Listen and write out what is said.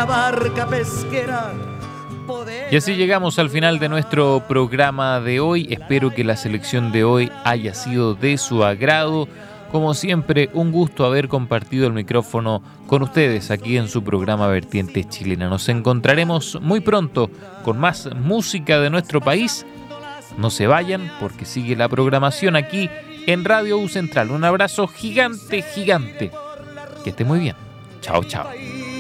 una barca pesquera. Y así llegamos al final de nuestro programa de hoy. Espero que la selección de hoy haya sido de su agrado. Como siempre, un gusto haber compartido el micrófono con ustedes aquí en su programa Vertiente Chilena. Nos encontraremos muy pronto con más música de nuestro país. No se vayan porque sigue la programación aquí en Radio U Central. Un abrazo gigante, gigante. Que esté muy bien. Chao, chao.